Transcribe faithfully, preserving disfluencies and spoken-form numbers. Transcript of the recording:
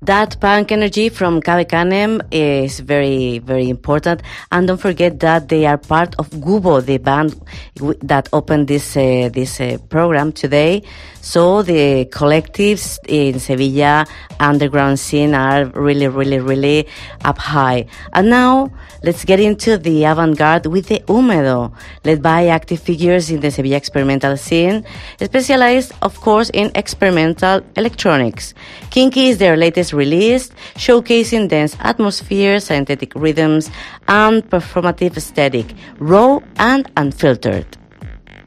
That punk energy from Cabe Canem is very, very important. And don't forget that they are part of Gubo, the band w- that opened this uh, this uh, program today. So the collectives in Sevilla underground scene are really, really, really up high. And now let's get into the avant-garde with the Húmedo, led by active figures in the Sevilla experimental scene, specialized, of course, in experimental electronics. Kinky is their latest release, showcasing dense atmosphere, synthetic rhythms, and performative aesthetic, raw and unfiltered.